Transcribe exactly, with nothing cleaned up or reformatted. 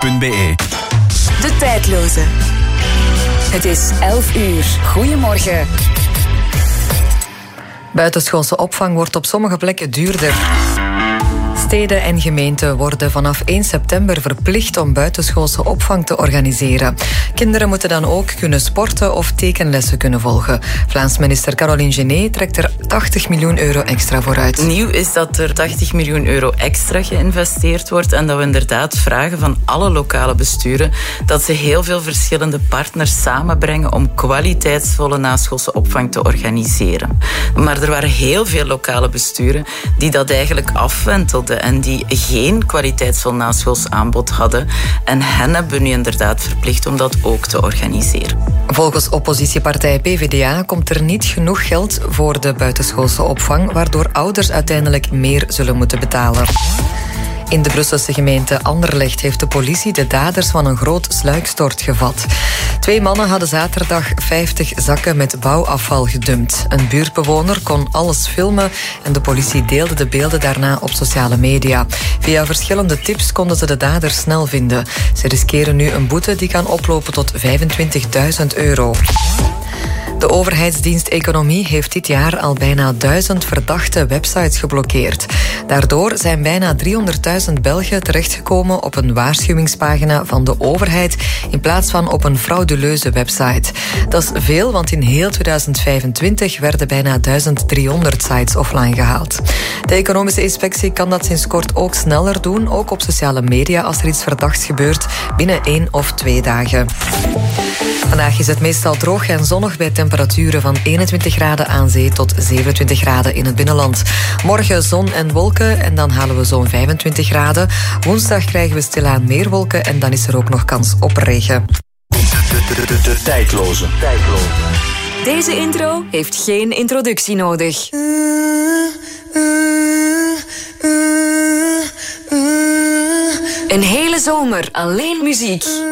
punt b e. De Tijdloze. Het is elf uur. Goedemorgen. Buitenschoolse opvang wordt op sommige plekken duurder. Steden en gemeenten worden vanaf één september verplicht om buitenschoolse opvang te organiseren. Kinderen moeten dan ook kunnen sporten of tekenlessen kunnen volgen. Vlaams minister Caroline Genet trekt er tachtig miljoen euro extra voor uit. Nieuw is dat er tachtig miljoen euro extra geïnvesteerd wordt en dat we inderdaad vragen van alle lokale besturen dat ze heel veel verschillende partners samenbrengen om kwaliteitsvolle naschoolse opvang te organiseren. Maar er waren heel veel lokale besturen die dat eigenlijk afwentelden en die geen kwaliteitsvol naschools aanbod hadden. En hen hebben we nu inderdaad verplicht om dat ook te organiseren. Volgens oppositiepartij P V D A komt er niet genoeg geld voor de buitenschoolse opvang, waardoor ouders uiteindelijk meer zullen moeten betalen. In de Brusselse gemeente Anderlecht heeft de politie de daders van een groot sluikstort gevat. Twee mannen hadden zaterdag vijftig zakken met bouwafval gedumpt. Een buurtbewoner kon alles filmen en de politie deelde de beelden daarna op sociale media. Via verschillende tips konden ze de daders snel vinden. Ze riskeren nu een boete die kan oplopen tot vijfentwintigduizend euro. De overheidsdienst Economie heeft dit jaar al bijna duizend verdachte websites geblokkeerd. Daardoor zijn bijna driehonderdduizend Belgen terechtgekomen op een waarschuwingspagina van de overheid in plaats van op een frauduleuze website. Dat is veel, want in heel tweeduizend vijfentwintig werden bijna duizend driehonderd sites offline gehaald. De economische inspectie kan dat sinds kort ook sneller doen, ook op sociale media als er iets verdachts gebeurt, binnen één of twee dagen. Vandaag is het meestal droog en zonnig bij temperaturen van eenentwintig graden aan zee tot zevenentwintig graden in het binnenland. Morgen zon en wolken en dan halen we zo'n vijfentwintig graden. Woensdag krijgen we stilaan meer wolken en dan is er ook nog kans op regen. De, de, de, de, de tijdloze. tijdloze. Deze intro heeft geen introductie nodig. Een hele zomer alleen muziek.